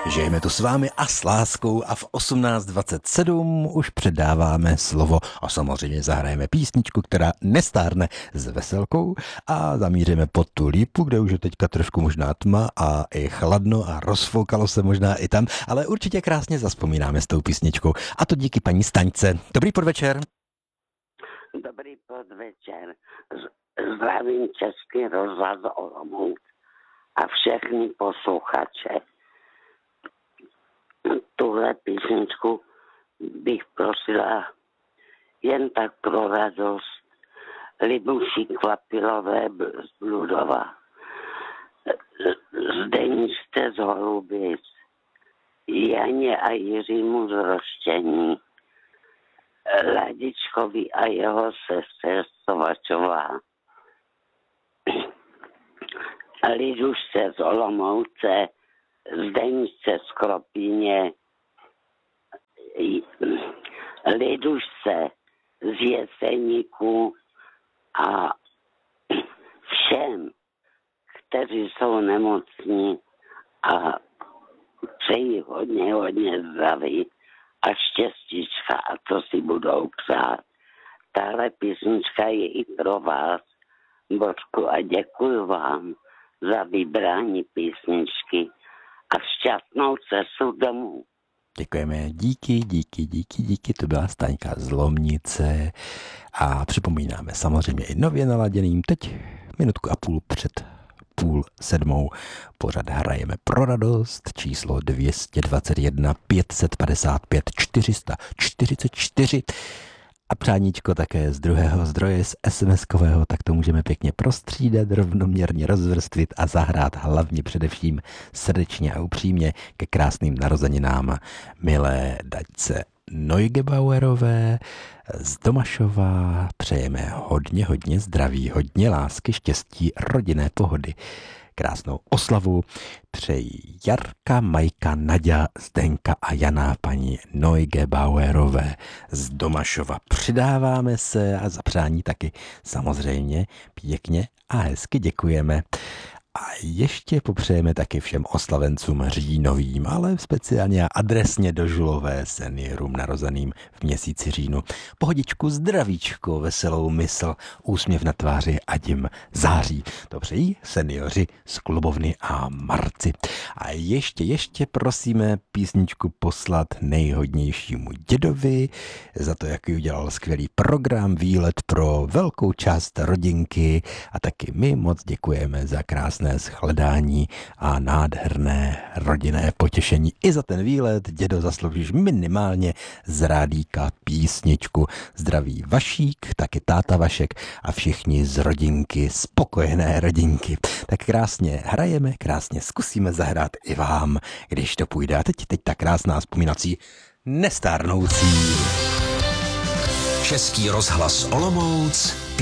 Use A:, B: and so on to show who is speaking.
A: Žijeme tu s vámi a s láskou a v 18:27 už předáváme slovo a samozřejmě zahrajeme písničku, která nestárne s veselkou a zamíříme pod tu lípu, kde už je teďka trošku možná tma a i chladno a rozfoukalo se možná i tam, ale určitě krásně zazpomínáme s tou písničkou a to díky paní Staňce. Dobrý podvečer.
B: Dobrý podvečer. Zdravím Český rozhlas Olomouc a všechny posluchače. Tuhle písničku bych prosila jen tak pro radost Libuši Kvapilové z Bludova, Zdeničce z Holubic, Janě a Jiřímu z Roštění, Ladičkovi a jeho sestře Sovačová, Lidušce z Olomouce, Zdeničce z Kropíně, Lidušce z Jeseníku a všem, kteří jsou nemocní a přeji hodně zdraví a štěstíčka a co si budou přát. Tahle písnička je i pro vás, Božku, a děkuji vám za vybrání písničky a šťastnou cestu domů.
A: Děkujeme, díky, to byla Staňka z Lomnice a připomínáme samozřejmě i nově naladěným teď minutku a půl před 6:30 pořad Hrajeme pro radost, číslo 221 555 444 a přáníčko také z druhého zdroje, z SMS-kového, tak to můžeme pěkně prostřídat, rovnoměrně rozvrstvit a zahrát hlavně především srdečně a upřímně ke krásným narozeninám milé Daťce Neugebauerové z Domašova. Přejeme hodně zdraví, hodně lásky, štěstí, rodinné pohody. Krásnou oslavu přejí Jarka, Majka, Naďa, Zdenka a Jana paní Neugebauerové z Domašova. Přidáváme se a za přání taky samozřejmě pěkně a hezky děkujeme. A ještě popřejeme taky všem oslavencům říjnovým, ale speciálně a adresně do Žulové seniorům narozeným v měsíci říjnu. Pohodičku, zdravíčko, veselou mysl, úsměv na tváři a tím září. To přejí seniori z Klubovny a Marci. A ještě prosíme písničku poslat nejhodnějšímu dědovi za to, jaký udělal skvělý program, výlet pro velkou část rodinky a taky my moc děkujeme za krásné shledání a nádherné rodinné potěšení. I za ten výlet, dědo, zasloužíš minimálně z rádíka písničku. Zdraví Vašík, taky táta Vašek a všichni z rodinky, spokojené rodinky. Tak krásně hrajeme, krásně zkusíme zahrát i vám, když to půjde. A teď ta krásná vzpomínací nestárnoucí.
C: Český rozhlas Olomouc